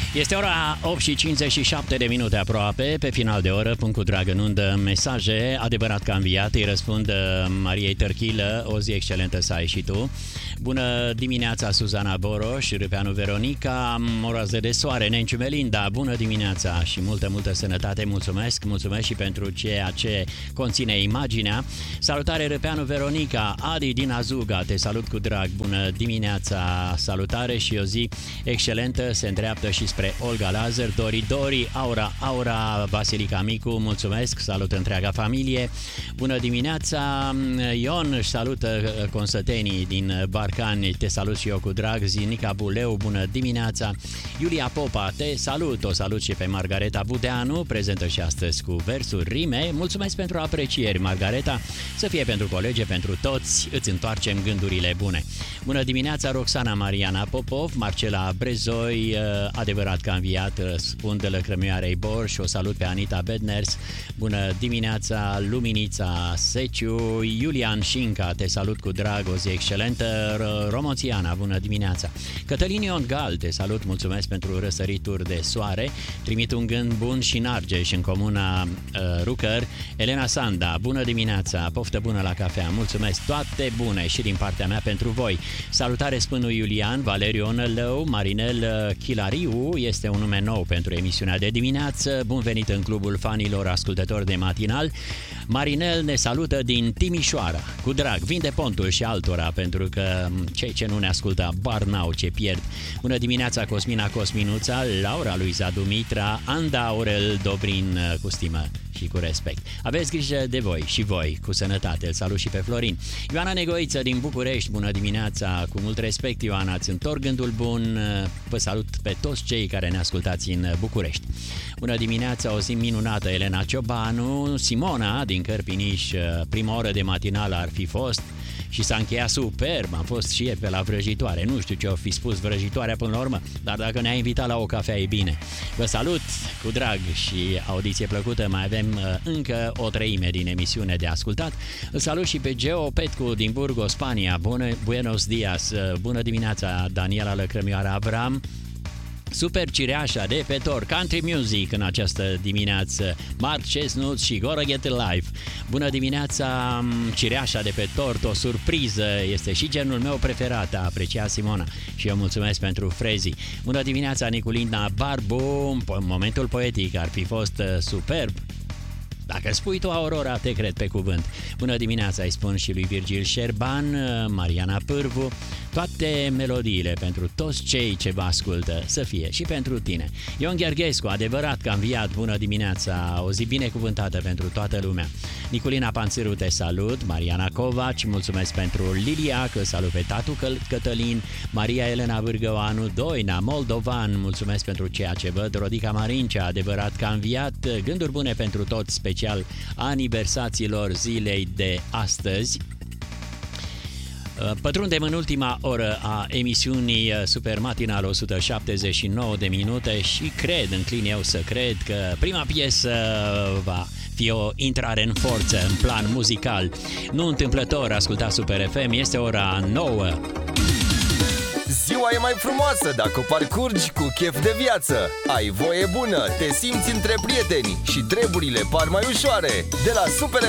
Este ora 8 și 57 de minute aproape, pe final de oră, punct cu drag în undă, mesaje, adevărat că am înviat, îi răspund Mariei Tărchilă, o zi excelentă să ai și tu. Bună dimineața, Suzana Boroș, Râpeanu Veronica, o rază de soare, Nenciu Melinda, bună dimineața și multă sănătate, mulțumesc și pentru ceea ce conține imaginea. Salutare Râpeanu Veronica, Adi din Azuga, te salut cu drag, bună dimineața, salutare și o zi excelentă, se îndreaptă și spre Olga Lazar, Dori, Aura, Vasilica Micu, mulțumesc, salut întreaga familie. Bună dimineața, Ion își salută consătenii din Barcani, te salut și eu cu drag, Zinica Buleu, bună dimineața. Iulia Popa, te salut, o salut și pe Margareta Budeanu, prezentă și astăzi cu versuri, rime. Mulțumesc pentru aprecieri, Margareta, să fie pentru colegi, pentru toți, îți întoarcem gândurile bune. Bună dimineața, Roxana Mariana Popov, Marcela Brezoi, adevărat că a înviat, răspund Lăcrămioarei Borș, o salut pe Anita Bedners, bună dimineața, Luminița Seciu, Iulian Șinca, te salut cu drag, o zi excelentă, Romoțiana, bună dimineața, Cătălin Ion Gal, te salut, mulțumesc pentru răsărituri de soare, trimit un gând bun și în Argeș, în comuna Rucăr, Elena Sanda, bună dimineața, poftă bună la cafea, mulțumesc, toate bune și din partea mea pentru voi. Salutare Spânul Iulian, Valeriu Onălău, Marinel Chilariu, este un nume nou pentru emisiunea de dimineață, bun venit în clubul fanilor ascultători de matinal. Marinel ne salută din Timișoara, cu drag, vinde pontul și altora, pentru că cei ce nu ne ascultă bar n-au ce pierd. Bună dimineața Cosmina Cosminuța, Laura Luiza Dumitra, Anda Aurel Dobrin, cu stimă și cu respect. Aveți grijă de voi și voi, cu sănătate. Îl salut și pe Florin. Ioana Negoiță din București, bună dimineața, cu mult respect Ioana, îți întorc gândul bun, vă salut pe toți cei care ne ascultați în București. Bună dimineața, o zi minunată, Elena Ciobanu, Simona din Cărpiniș, prima oră de matinală ar fi fost și s-a încheiat superb, am fost și pe la vrăjitoare, nu știu ce o fi spus vrăjitoarea până la urmă, dar dacă ne-a invitat la o cafea e bine. Vă salut cu drag și audiție plăcută, mai avem încă o treime din emisiune de ascultat. Îl salut și pe Geo Petcu din Burgos, Spania, buenos dias, bună dimineața Daniela Lăcrămioara Avram, Super Cireașa de pe Tor, Country Music în această dimineață, Mark Chestnut și Gonna Get Alive. Bună dimineața, Cireașa de pe Tort, o surpriză, este și genul meu preferat, a apreciat Simona și eu mulțumesc pentru frezii. Bună dimineața, Niculina Barbu, momentul poetic ar fi fost superb. Dacă spui tu, Aurora, te cred pe cuvânt. Bună dimineața, îi spun și lui Virgil Șerban, Mariana Pârvu, toate melodiile pentru toți cei ce vă ascultă, să fie și pentru tine. Ion Gherghescu, adevărat că am înviat, bună dimineața, o zi binecuvântată pentru toată lumea. Niculina Panțâru, te salut, Mariana Covaci, mulțumesc pentru Lilia, că salut pe tatu Cătălin, Maria Elena Vârgăoanu, Doina, Moldovan, mulțumesc pentru ceea ce văd, Rodica Marincea, adevărat că am înviat, gânduri bune pentru toți, special aniversațiilor zilei de astăzi. Pătrundem în ultima oră a emisiunii Super Matinal, 179 de minute și înclin eu să cred că prima piesă va fi o intrare în forță în plan muzical. Nu întâmplător, ascultați Super FM, este ora 9. Ziua e mai frumoasă dacă o parcurgi cu chef de viață. Ai voie bună, te simți între prieteni și treburile par mai ușoare. De la Super